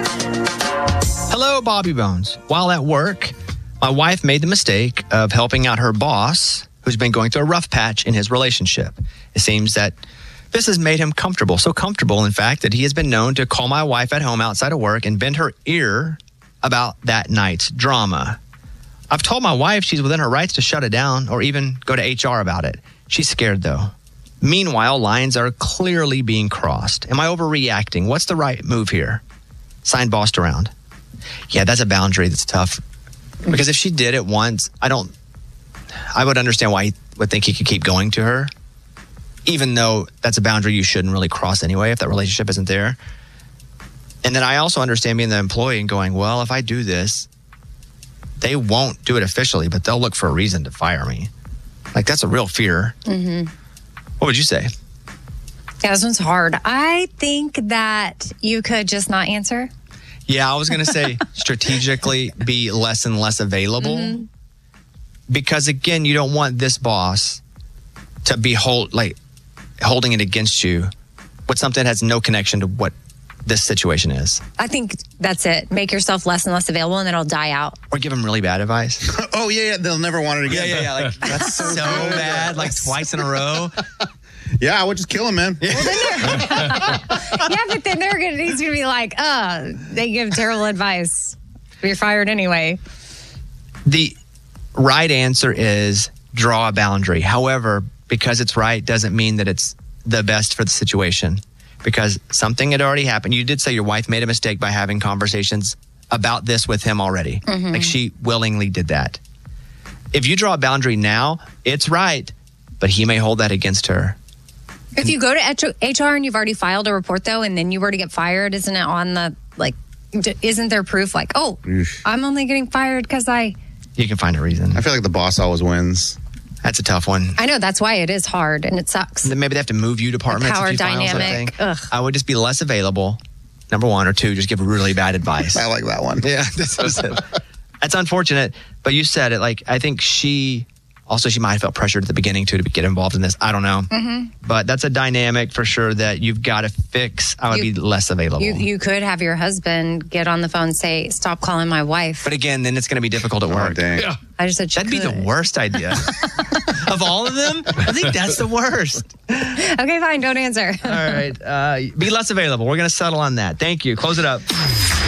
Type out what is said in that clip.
Hello, Bobby Bones. While at work, my wife made the mistake of helping out her boss, who's been going through a rough patch in his relationship. It seems that this has made him comfortable. So comfortable, in fact, that he has been known to call my wife at home outside of work and bend her ear about that night's drama. I've told my wife she's within her rights to shut it down or even go to HR about it. She's scared, though. Meanwhile, lines are clearly being crossed. Am I overreacting? What's the right move here? Signed, bossed around. Yeah, that's a boundary that's tough. Because if she did it once, I would understand why he would think he could keep going to her, even though that's a boundary you shouldn't really cross anyway if that relationship isn't there. And then I also understand being the employee and going, well, if I do this, they won't do it officially, but they'll look for a reason to fire me. Like, that's a real fear. Mm-hmm. What would you say? Yeah, this one's hard. I think that you could just not answer. Yeah, I was going to say strategically be less and less available. Mm-hmm. Because, again, you don't want this boss to be holding it against you with something that has no connection to what this situation is. I think that's it. Make yourself less and less available, and then it'll die out. Or give them really bad advice. Oh, yeah, they'll never want it again. Yeah. Like, that's so bad, like twice in a row. Yeah, I would just kill him, man. Yeah, but then he's going to be like, they give terrible advice. You're fired anyway. The right answer is draw a boundary. However, because it's right doesn't mean that it's the best for the situation. Because something had already happened. You did say your wife made a mistake by having conversations about this with him already. Mm-hmm. Like, she willingly did that. If you draw a boundary now, it's right, but he may hold that against her. If you go to HR and you've already filed a report, though, and then you were to get fired, isn't it on the, isn't there proof I'm only getting fired because You can find a reason. I feel like the boss always wins. That's a tough one. I know, that's why it is hard and it sucks. Then maybe they have to move you departments. Power if you dynamic. File something. I would just be less available, number one, or two, just give really bad advice. I like that one. Yeah, that's unfortunate. But you said it. I think she might have felt pressured at the beginning to get involved in this. I don't know. Mm-hmm. But that's a dynamic for sure that you've got to fix. I would be less available. You could have your husband get on the phone and say, stop calling my wife. But again, then it's going to be difficult at work. Dang. Yeah. I just said that'd be the worst idea. Of all of them, I think that's the worst. Okay, fine. Don't answer. All right. Be less available. We're going to settle on that. Thank you. Close it up.